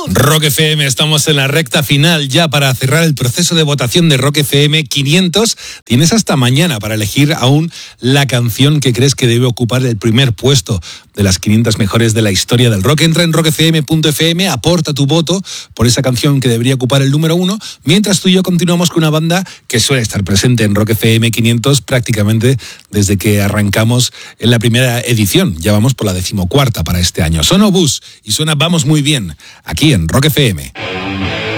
Rock FM, estamos en la recta final ya para cerrar el proceso de votación de Rock FM 500. Tienes hasta mañana para elegir aún la canción que crees que debe ocupar el primer puesto de las 500 mejores de la historia del rock. Entra en rockfm.fm, aporta tu voto por esa canción que debería ocupar el número 1, mientras tú y yo continuamos con una banda que suele estar presente en Rock FM 500 prácticamente desde que arrancamos en la primera edición. Ya vamos por la 14ª para este año. Son Obús y suena Vamos Muy Bien, aquí en Rock FM.